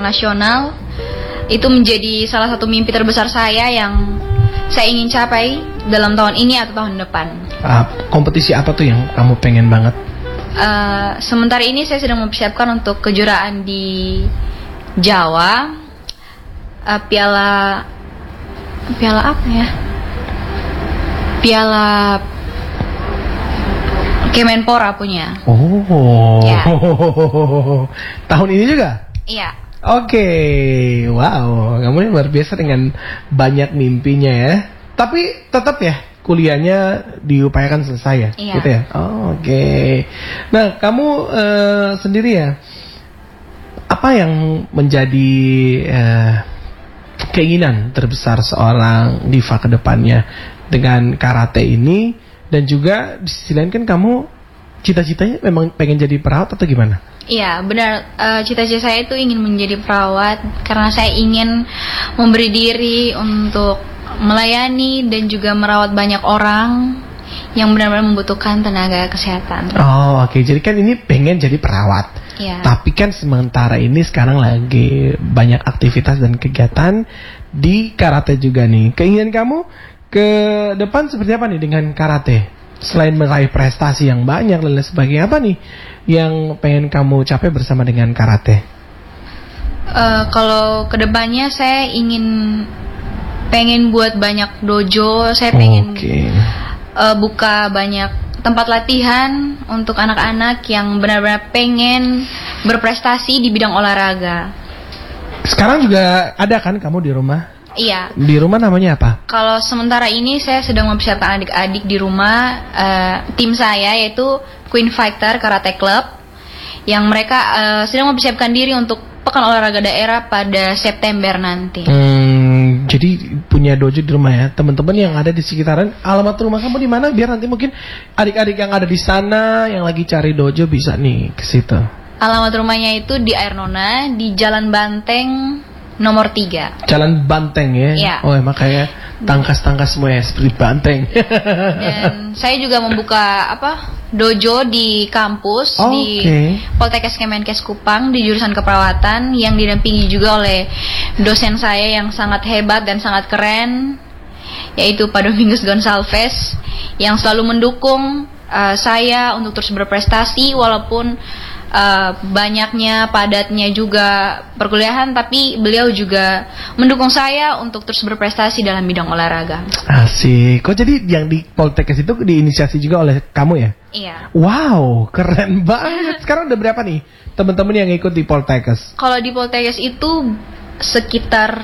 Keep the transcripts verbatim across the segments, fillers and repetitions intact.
nasional. Itu menjadi salah satu mimpi terbesar saya yang saya ingin capai dalam tahun ini atau tahun depan. Uh, kompetisi apa tuh yang kamu pengen banget? Uh, sementara ini saya sedang mempersiapkan untuk kejuaraan di Jawa, uh, piala piala apa ya? Piala Kemenpora punya. Oh, ya. Tahun ini juga? Iya. Oke, okay. Wow, kamu luar biasa dengan banyak mimpinya ya. Tapi tetap ya kuliahnya diupayakan selesai ya, iya. Gitu ya. Oh, Oke. Okay. Nah, kamu uh, sendiri ya, apa yang menjadi uh, keinginan terbesar seorang diva ke depannya dengan karate ini, dan juga di sisi lain kan kamu cita-citanya memang pengen jadi perawat atau gimana? Iya, benar. Uh, cita-cita saya itu ingin menjadi perawat karena saya ingin memberi diri untuk melayani dan juga merawat banyak orang yang benar-benar membutuhkan tenaga kesehatan. Oh, oke. Okay. Jadi kan ini pengen jadi perawat. Iya. Tapi kan sementara ini sekarang lagi banyak aktivitas dan kegiatan di karate juga nih. Keinginan kamu ke depan seperti apa nih dengan karate? Selain meraih prestasi yang banyak dan lain sebagainya, apa nih yang pengen kamu capai bersama dengan karate? Uh, kalau kedepannya saya ingin pengen buat banyak dojo, saya pengen okay. uh, buka banyak tempat latihan untuk anak-anak yang benar-benar pengen berprestasi di bidang olahraga. Sekarang juga ada kan kamu di rumah? Iya. Di rumah namanya apa? Kalau sementara ini saya sedang mempersiapkan adik-adik di rumah, uh, tim saya yaitu Queen Fighter Karate Club, yang mereka uh, sedang mempersiapkan diri untuk pekan olahraga daerah pada September nanti. Hmm, jadi punya dojo di rumah ya, teman-teman yang ada di sekitaran. Alamat rumah kamu di mana? Biar nanti mungkin adik-adik yang ada di sana yang lagi cari dojo bisa nih ke situ. Alamat rumahnya itu di Air Nona, di Jalan Banteng nomor tiga. Jalan Banteng ya? Iya. Oh, emang kayak tangkas-tangkas semua ya, seperti banteng. Dan saya juga membuka apa dojo di kampus, oh, di okay. Poltekkes Kemenkes Kupang, di jurusan keperawatan, yang didampingi juga oleh dosen saya yang sangat hebat dan sangat keren, yaitu Pak Domingus Gonsalves, yang selalu mendukung uh, saya untuk terus berprestasi walaupun Uh, banyaknya padatnya juga perkuliahan, tapi beliau juga mendukung saya untuk terus berprestasi dalam bidang olahraga. Asik. Kok jadi yang di Poltekkes itu diinisiasi juga oleh kamu ya? Iya. Wow, keren banget. Sekarang udah berapa nih teman-teman yang ikut di Poltekkes? Kalau di Poltekkes itu sekitar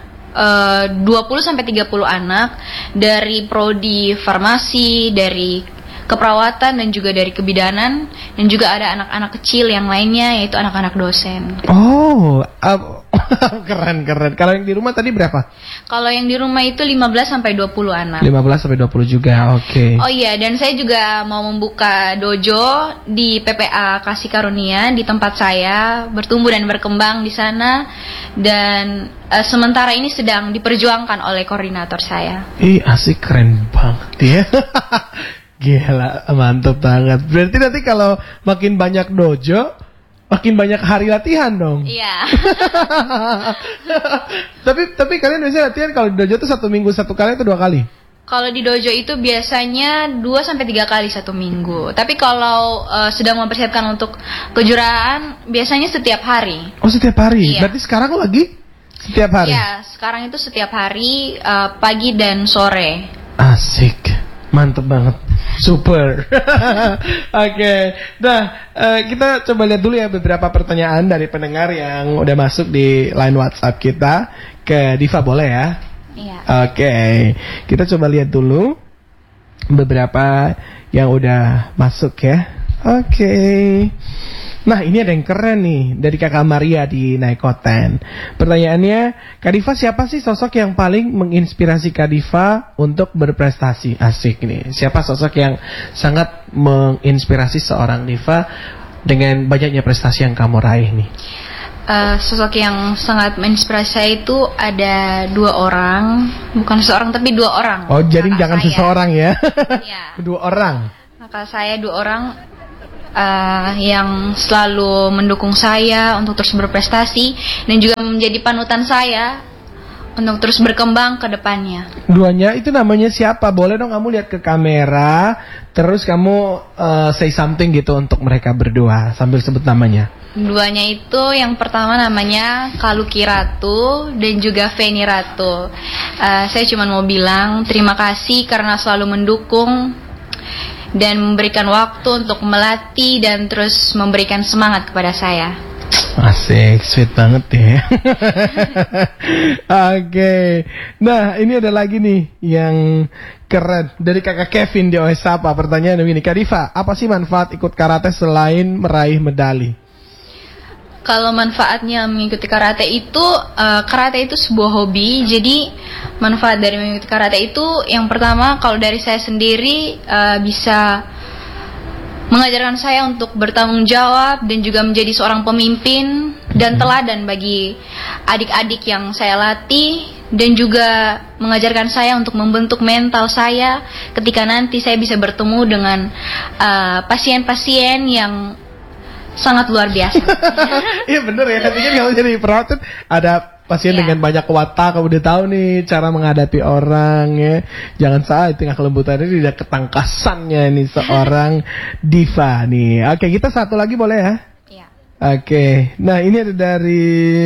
uh, dua puluh sampai tiga puluh anak dari prodi farmasi, dari keperawatan dan juga dari kebidanan, dan juga ada anak-anak kecil yang lainnya yaitu anak-anak dosen. Oh, uh, keren keren. Kalau yang di rumah tadi berapa? Kalau yang di rumah itu lima belas sampai dua puluh anak. lima belas sampai dua puluh juga. Oke. Okay. Oh iya, dan saya juga mau membuka dojo di P P A Kasih Karunia di tempat saya bertumbuh dan berkembang di sana, dan uh, sementara ini sedang diperjuangkan oleh koordinator saya. Ih, asik, keren banget ya. Gila, mantap banget. Berarti nanti kalau makin banyak dojo, makin banyak hari latihan dong. Iya. tapi tapi kalian biasanya latihan kalau di dojo itu satu minggu satu kali atau dua kali? Kalau di dojo itu biasanya dua sampai tiga kali satu minggu. Tapi kalau uh, sedang mempersiapkan untuk kejuaraan, biasanya setiap hari. Oh, setiap hari? Iya. Berarti sekarang lagi setiap hari? Iya, sekarang itu setiap hari, uh, pagi dan sore. Asik, mantap banget. Super. Oke, okay. Nah uh, kita coba lihat dulu ya beberapa pertanyaan dari pendengar yang udah masuk di line WhatsApp kita ke Diva, boleh ya? Iya. Oke, okay. Kita coba lihat dulu beberapa yang udah masuk ya. Oke. Okay. Nah, ini ada yang keren nih dari Kakak Maria di Naikoten. Pertanyaannya, Kak Diva, siapa sih sosok yang paling menginspirasi Kak Diva untuk berprestasi? Asik nih. Siapa sosok yang sangat menginspirasi seorang Diva dengan banyaknya prestasi yang kamu raih nih? Uh, sosok yang sangat menginspirasi saya itu ada dua orang, bukan seorang tapi dua orang. Oh, jadi jangan saya. Seseorang ya? Iya. Dua orang. Kakak saya dua orang. uh, yang selalu mendukung saya untuk terus berprestasi dan juga menjadi panutan saya untuk terus berkembang ke depannya. Duanya itu namanya siapa? Boleh dong kamu lihat ke kamera, terus kamu uh, say something gitu untuk mereka berdua sambil sebut namanya. Duanya itu yang pertama namanya Kaluki Ratu dan juga Feni Ratu. Uh, saya cuma mau bilang terima kasih karena selalu mendukung dan memberikan waktu untuk melatih dan terus memberikan semangat kepada saya. Asik, sweet banget ya. Oke, okay. Nah ini ada lagi nih yang keren dari kakak Kevin di Oesapa. Pertanyaan begini, Kak Diva, apa sih manfaat ikut karate selain meraih medali? Kalau manfaatnya mengikuti karate itu, uh, karate itu sebuah hobi. Jadi manfaat dari mengikuti karate itu, yang pertama kalau dari saya sendiri uh, bisa mengajarkan saya untuk bertanggung jawab dan juga menjadi seorang pemimpin dan teladan bagi adik-adik yang saya latih, dan juga mengajarkan saya untuk membentuk mental saya ketika nanti saya bisa bertemu dengan uh, pasien-pasien yang sangat luar biasa. Iya bener ya, nanti kan kalau jadi perawat ada pasien yeah. dengan banyak watak, kamu udah tahu nih cara menghadapi orang ya. Jangan salah, di tengah kelembutannya tidak ketangkasannya nih seorang diva nih. Oke, kita satu lagi boleh ya? Iya. Oke, nah ini ada dari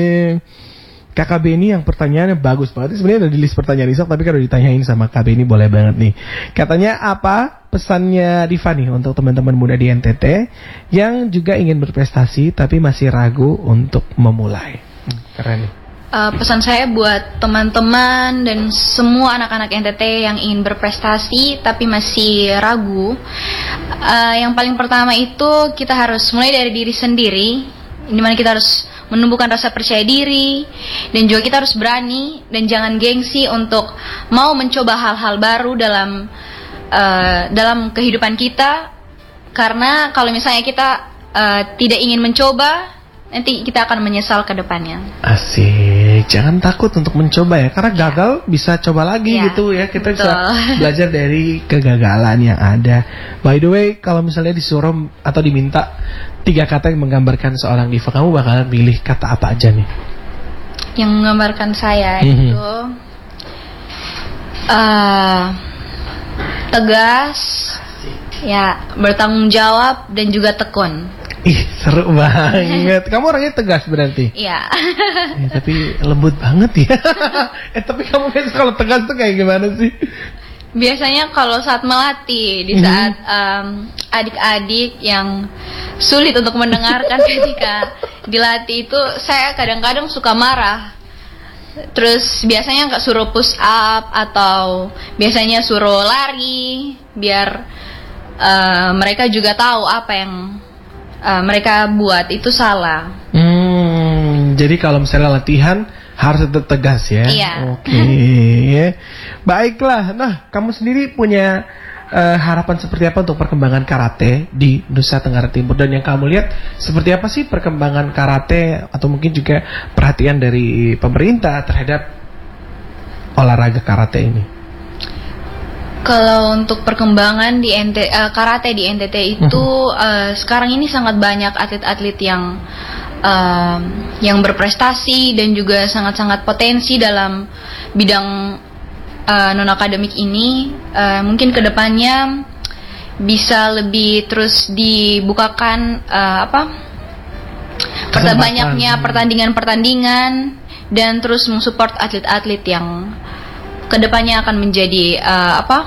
Kakak Beni yang pertanyaannya bagus banget. Sebenarnya ada di list pertanyaan Isak, tapi kalau ditanyain sama Kak Beni boleh banget nih. Katanya apa pesannya Diva nih untuk teman-teman muda di N T T yang juga ingin berprestasi tapi masih ragu untuk memulai? Hmm, keren nih. Uh, pesan saya buat teman-teman dan semua anak-anak N T T yang ingin berprestasi tapi masih ragu, uh, yang paling pertama itu kita harus mulai dari diri sendiri, dimana kita harus menumbuhkan rasa percaya diri dan juga kita harus berani dan jangan gengsi untuk mau mencoba hal-hal baru dalam uh, dalam kehidupan kita, karena kalau misalnya kita uh, tidak ingin mencoba, nanti kita akan menyesal ke depannya. Asik, jangan takut untuk mencoba ya, karena gagal ya. Bisa coba lagi ya, gitu ya. Kita betul. Bisa belajar dari kegagalan yang ada. By the way, kalau misalnya disuruh atau diminta tiga kata yang menggambarkan seorang diva, kamu bakalan pilih kata apa aja nih? Yang menggambarkan saya mm-hmm. itu uh, tegas, ya, bertanggung jawab dan juga tekun. Ih, seru banget. Kamu orangnya tegas berarti? Iya. eh, tapi lembut banget ya. eh, tapi kamu kan kalau tegas tuh kayak gimana sih? Biasanya kalau saat melatih, di saat um, adik-adik yang sulit untuk mendengarkan ketika dilatih itu, saya kadang-kadang suka marah. Terus biasanya nggak suruh push up atau biasanya suruh lari, biar uh, mereka juga tahu apa yang Uh, mereka buat itu salah. Hmm, jadi kalau misalnya latihan harus tetap tegas ya. Iya. Oke. Okay. Baiklah. Nah, kamu sendiri punya uh, harapan seperti apa untuk perkembangan karate di Nusa Tenggara Timur, dan yang kamu lihat seperti apa sih perkembangan karate atau mungkin juga perhatian dari pemerintah terhadap olahraga karate ini? Kalau untuk perkembangan di N T, uh, karate di N T T itu uh, sekarang ini sangat banyak atlet-atlet yang uh, yang berprestasi dan juga sangat-sangat potensi dalam bidang uh, non akademik ini. Uh, mungkin kedepannya bisa lebih terus dibukakan uh, apa? Banyaknya pertandingan-pertandingan dan terus mensupport atlet-atlet yang kedepannya akan menjadi uh, apa?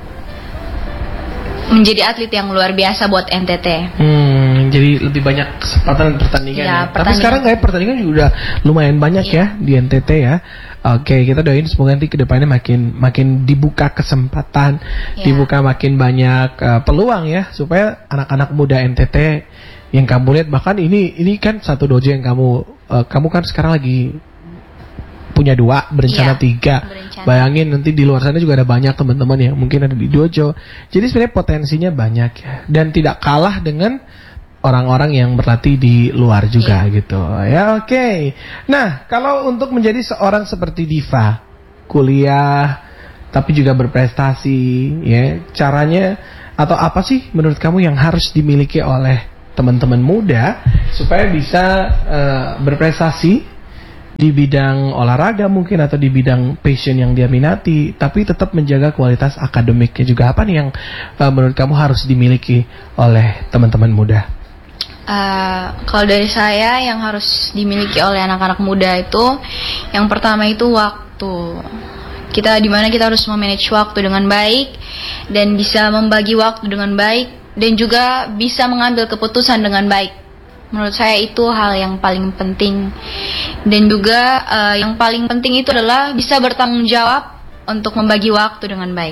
Menjadi atlet yang luar biasa buat N T T. Hmm, jadi lebih banyak kesempatan pertandingan. Ya, ya. Pertandingan. Tapi sekarang kayak pertandingan juga udah lumayan banyak ya, ya di N T T ya. Oke, kita doain semoga nanti kedepannya makin makin dibuka kesempatan, ya. dibuka makin banyak uh, peluang ya, supaya anak-anak muda N T T yang kamu lihat, bahkan ini ini kan satu dojo yang kamu uh, kamu kan sekarang lagi punya dua, berencana iya, tiga. Berencana. Bayangin nanti di luar sana juga ada banyak teman-teman yang mungkin ada di dojo. Jadi sebenarnya potensinya banyak ya, dan tidak kalah dengan orang-orang yang berlatih di luar juga iya. gitu. Ya oke. Okay. Nah, kalau untuk menjadi seorang seperti Diva, kuliah tapi juga berprestasi, ya caranya atau apa sih menurut kamu yang harus dimiliki oleh teman-teman muda supaya bisa uh, berprestasi di bidang olahraga mungkin atau di bidang passion yang dia minati, tapi tetap menjaga kualitas akademiknya juga? Apa nih yang uh, menurut kamu harus dimiliki oleh teman-teman muda? Uh, kalau dari saya yang harus dimiliki oleh anak-anak muda itu, yang pertama itu waktu. Kita dimana kita harus memanage waktu dengan baik dan bisa membagi waktu dengan baik dan juga bisa mengambil keputusan dengan baik. Menurut saya itu hal yang paling penting. Dan juga uh, yang paling penting itu adalah bisa bertanggung jawab untuk membagi waktu dengan baik.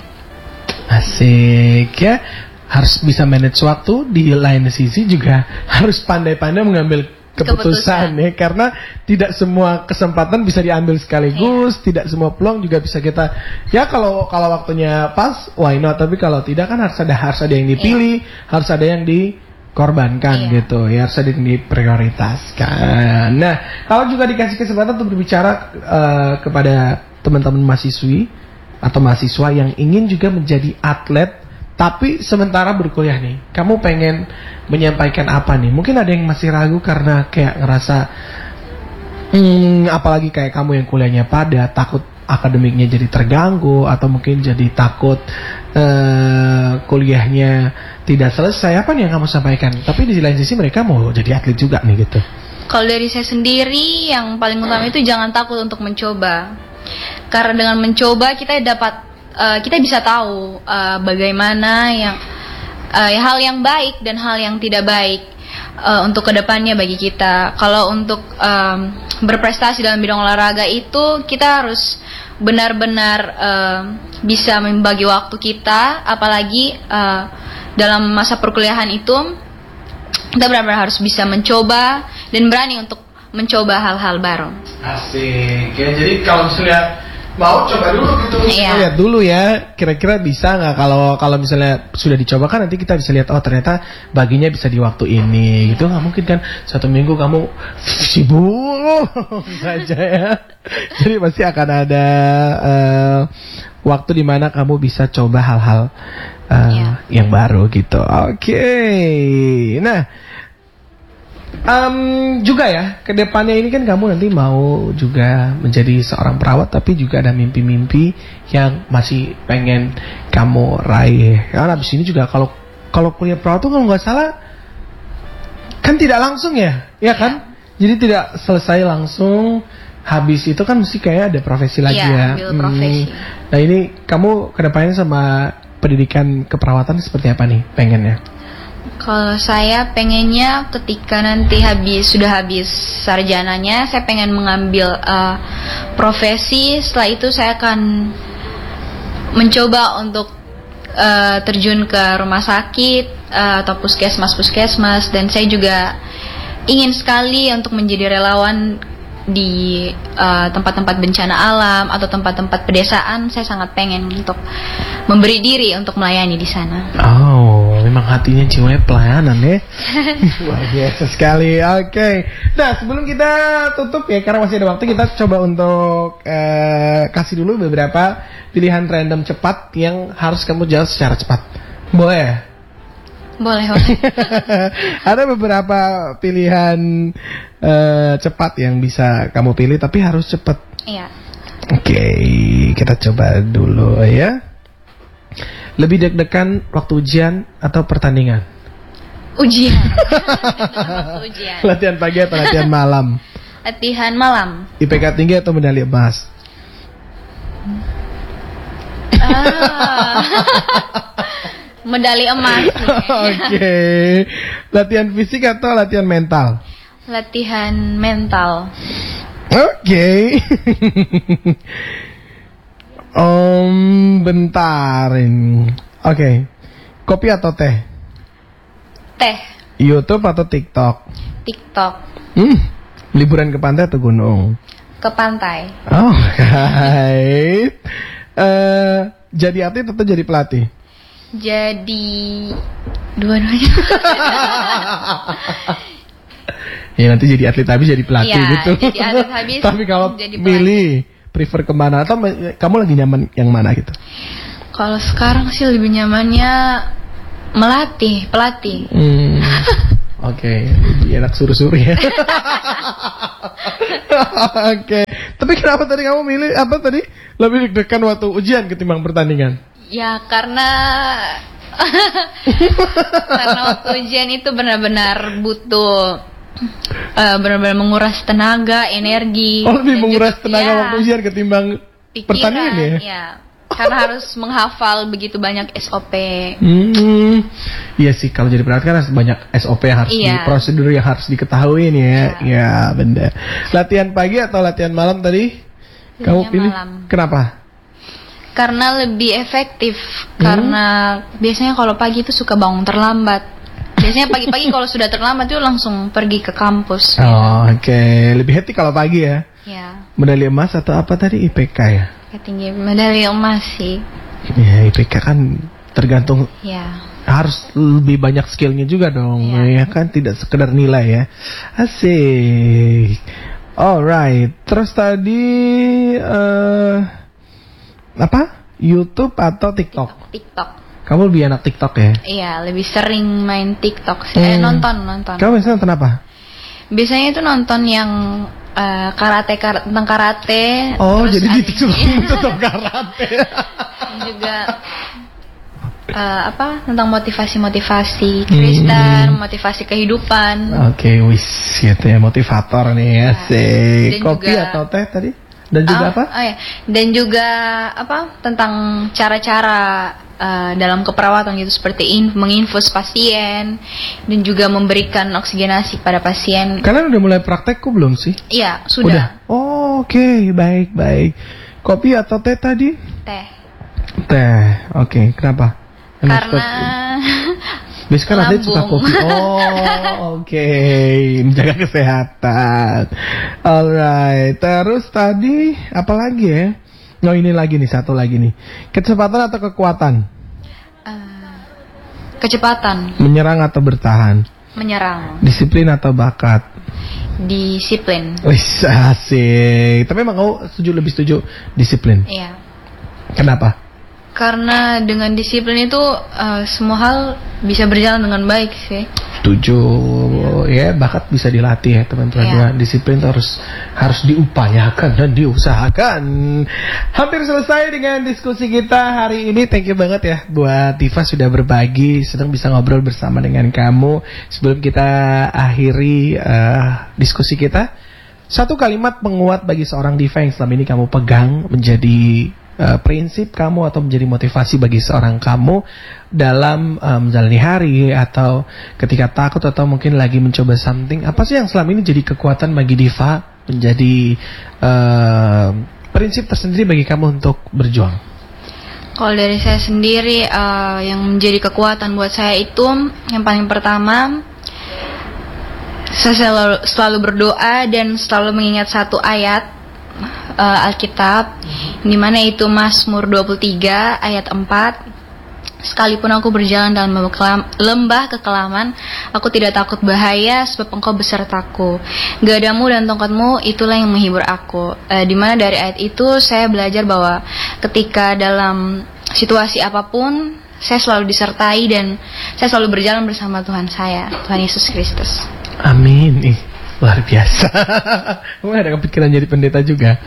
Asik ya. Harus bisa manage waktu, di lain sisi juga harus pandai-pandai mengambil keputusan, keputusan. ya, karena tidak semua kesempatan bisa diambil sekaligus, yeah. tidak semua peluang juga bisa kita, ya kalau kalau waktunya pas, why not, tapi kalau tidak kan harus ada harus ada yang dipilih, yeah. harus ada yang dikorbankan, yeah. gitu, ya harus ada yang diprioritaskan. Nah, kalau juga dikasih kesempatan untuk berbicara uh, kepada teman-teman mahasiswi atau mahasiswa yang ingin juga menjadi atlet, tapi sementara berkuliah nih, kamu pengen menyampaikan apa nih? Mungkin ada yang masih ragu karena kayak ngerasa, hmm, apalagi kayak kamu yang kuliahnya padat, takut akademiknya jadi terganggu, atau mungkin jadi takut uh, kuliahnya tidak selesai. Apa nih yang kamu sampaikan? Tapi di lain sisi mereka mau jadi atlet juga nih gitu. Kalau dari saya sendiri, yang paling utama itu jangan takut untuk mencoba. Karena dengan mencoba kita dapat Uh, kita bisa tahu uh, bagaimana yang uh, hal yang baik dan hal yang tidak baik uh, untuk kedepannya bagi kita. Kalau untuk um, berprestasi dalam bidang olahraga itu kita harus benar-benar uh, bisa membagi waktu kita, apalagi uh, dalam masa perkuliahan itu kita benar-benar harus bisa mencoba dan berani untuk mencoba hal-hal baru. Asik ya, jadi kalau misalnya mau coba dulu gitu, iya. lihat dulu ya, kira-kira bisa nggak. Kalau kalau misalnya sudah dicoba kan nanti kita bisa lihat, oh ternyata baginya bisa di waktu ini, gitu. Nggak mungkin kan satu minggu kamu sibuk saja ya. Jadi pasti akan ada uh, waktu di mana kamu bisa coba hal-hal uh, iya. yang baru gitu. Oke, okay. Nah. Um, juga ya, kedepannya ini kan kamu nanti mau juga menjadi seorang perawat, tapi juga ada mimpi-mimpi yang masih pengen kamu raih. Karena abis ini juga kalau kalau kuliah perawat tuh kalau nggak salah kan tidak langsung ya, ya kan? Jadi tidak selesai langsung, habis itu kan mesti kayak ada profesi lagi ya. ya. Profesi. Hmm. Nah ini kamu kedepannya sama pendidikan keperawatan seperti apa nih pengennya? Kalau saya pengennya ketika nanti habis sudah habis sarjananya, saya pengen mengambil uh, profesi. Setelah itu saya akan mencoba untuk uh, terjun ke rumah sakit uh, atau puskesmas-puskesmas, dan saya juga ingin sekali untuk menjadi relawan di uh, tempat-tempat bencana alam atau tempat-tempat pedesaan. Saya sangat pengen untuk memberi diri untuk melayani di sana. Oh, memang hatinya jiwanya pelayanan ya. Luar biasa sekali. Oke. Okay. Nah, sebelum kita tutup ya, karena masih ada waktu, kita coba untuk uh, kasih dulu beberapa pilihan random cepat yang harus kamu jawab secara cepat. Boleh? Boleh, boleh. Ada beberapa pilihan uh, cepat yang bisa kamu pilih, tapi harus cepat. Iya. Oke, okay, kita coba dulu ya. Lebih deg-degan waktu ujian atau pertandingan? Ujian. Ujian. Latihan pagi atau latihan malam? Latihan malam. I P K tinggi atau medali emas? Ah. Medali emas. Oke. Okay. Latihan fisik atau latihan mental? Latihan mental. Oke. Okay. Om, bentar ini. Oke. Okay. Kopi atau teh? Teh. YouTube atau TikTok? TikTok. Hmm. Liburan ke pantai atau gunung? Ke pantai. Oh, right. Uh, jadi atlet atau jadi pelatih? Jadi dua-duanya. Ya nanti jadi atlet habis jadi pelatih ya, gitu. Jadi atlet habis. Tapi kalau milih prefer kemana atau kamu lagi nyaman yang mana gitu? Kalau sekarang sih lebih nyamannya Melatih, pelatih. Hmm. Oke, okay. Lebih enak suruh-suruh ya. Oke, okay. Tapi kenapa tadi kamu milih apa tadi? Lebih deg-degan waktu ujian ketimbang pertandingan? Ya karena karena waktu ujian itu benar-benar butuh uh, benar-benar menguras tenaga, energi. Oh, lebih menguras juga, tenaga ya, waktu ujian ketimbang pikiran, pertandingan ya? Ya. Karena harus menghafal begitu banyak S O P. Hmm, iya sih, kalau jadi perawat kan harus banyak S O P yang harus iya. di, prosedur yang harus diketahui nih ya. Iya, ya, benar. Latihan pagi atau latihan malam tadi? Latihan kamu pilih? Malam. Kenapa? Karena lebih efektif. Hmm? Karena biasanya kalau pagi itu suka bangun terlambat. Biasanya pagi-pagi kalau sudah terlambat itu langsung pergi ke kampus. Oh, oke. Okay. Lebih hati kalau pagi ya? Ya. Medali emas atau apa tadi? I P K ya? Tinggi medali emas sih. Ya, I P K kan tergantung. Ya. Harus lebih banyak skillnya juga dong, ya, ya kan, tidak sekedar nilai ya. Asik. Alright. Terus tadi uh, apa? YouTube atau TikTok? TikTok. Kamu lebih enak TikTok ya? Iya, lebih sering main TikTok sih. Hmm. Eh, nonton, nonton. Kamu biasanya nonton apa? Biasanya itu nonton yang Uh, karate, karate tentang karate. Oh, jadi di TikTok tentang karate. Juga uh, apa tentang motivasi-motivasi Kristen, hmm. motivasi kehidupan. Oke, okay, wis gitu ya, motivator nih ya. Sih. Kopi juga, atau teh tadi? Dan juga uh, apa? Oh ya, dan juga apa tentang cara-cara uh, dalam keperawatan gitu, seperti in, menginfus pasien dan juga memberikan oksigenasi pada pasien. Kalian udah mulai praktekku belum sih? Iya, sudah. Udah. Oh, oke, okay. baik baik. Kopi atau teh tadi? Teh. Teh, oke. Okay. Kenapa? Karena biasanya kan ada suka kopi. Oh, oke. Okay. Menjaga kesehatan. Alright. Terus tadi apa lagi ya? Oh, ini lagi nih, satu lagi nih. Kecepatan atau kekuatan? Uh, kecepatan. Menyerang atau bertahan? Menyerang. Disiplin atau bakat? Disiplin. Wih, asik. Tapi emang kamu setuju, lebih setuju disiplin? Iya. Kenapa? Karena dengan disiplin itu uh, semua hal bisa berjalan dengan baik sih. Setuju. Ya, bakat bisa dilatih ya teman-teman. Ya. Disiplin itu harus harus diupayakan dan diusahakan. Hampir selesai dengan diskusi kita hari ini. Thank you banget ya buat Diva sudah berbagi. Senang bisa ngobrol bersama dengan kamu. Sebelum kita akhiri uh, diskusi kita, satu kalimat penguat bagi seorang Diva yang selama ini kamu pegang menjadi Uh, prinsip kamu atau menjadi motivasi bagi seorang kamu dalam um, menjalani hari atau ketika takut atau mungkin lagi mencoba something. Apa sih yang selama ini jadi kekuatan bagi Diva, menjadi uh, prinsip tersendiri bagi kamu untuk berjuang? Kalau dari saya sendiri, uh, yang menjadi kekuatan buat saya itu yang paling pertama, saya selalu, selalu berdoa dan selalu mengingat satu ayat Uh, Alkitab, di mana itu Mazmur dua puluh tiga ayat empat. Sekalipun aku berjalan dalam lembah kekelaman, aku tidak takut bahaya, sebab engkau besertaku. Gadamu dan tongkatmu itulah yang menghibur aku. Uh, di mana dari ayat itu saya belajar bahwa ketika dalam situasi apapun, saya selalu disertai dan saya selalu berjalan bersama Tuhan saya, Tuhan Yesus Kristus. Amin. Ih, luar biasa. Kamu ada kepikiran jadi pendeta juga?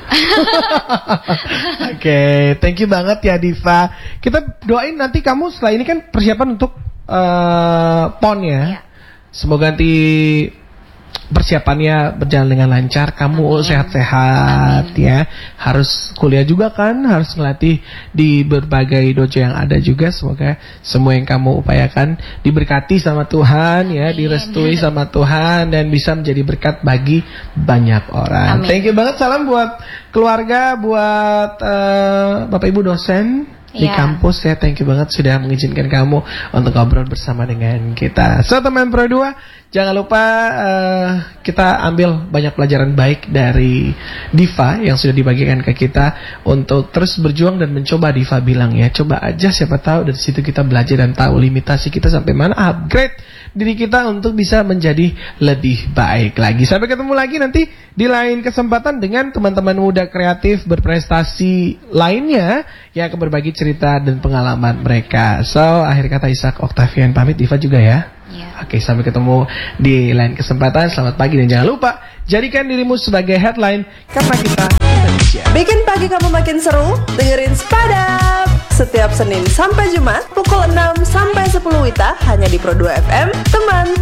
Oke, okay, thank you banget ya Diva. Kita doain nanti kamu setelah ini kan persiapan untuk uh, P O N ya. Ya. Semoga nanti persiapannya berjalan dengan lancar. Kamu Amin. Sehat-sehat Amin. Ya. Harus kuliah juga kan, harus ngelatih di berbagai dojo yang ada juga. Semoga semua yang kamu upayakan diberkati sama Tuhan Amin. Ya, direstui sama Tuhan dan bisa menjadi berkat bagi banyak orang. Amin. Thank you banget. Salam buat keluarga, buat uh, Bapak Ibu dosen di yeah. kampus ya. Thank you banget sudah mengizinkan kamu untuk ngobrol bersama dengan kita. So teman Pro dua, jangan lupa uh, kita ambil banyak pelajaran baik dari Diva yang sudah dibagikan ke kita untuk terus berjuang dan mencoba. Diva bilang ya, coba aja, siapa tahu dari situ kita belajar dan tahu limitasi kita sampai mana, upgrade diri kita untuk bisa menjadi lebih baik lagi. Sampai ketemu lagi nanti di lain kesempatan dengan teman-teman muda kreatif berprestasi lainnya yang akan berbagi cerita dan pengalaman mereka. So, akhir kata Ishak Octavian pamit, Diva juga ya. Yeah. Oke, sampai ketemu di lain kesempatan. Selamat pagi dan jangan lupa jadikan dirimu sebagai headline karena kita Indonesia. Bikin pagi kamu makin seru, dengerin Spadap setiap Senin sampai Jumat pukul enam sampai sepuluh W I T A hanya di Pro dua F M, teman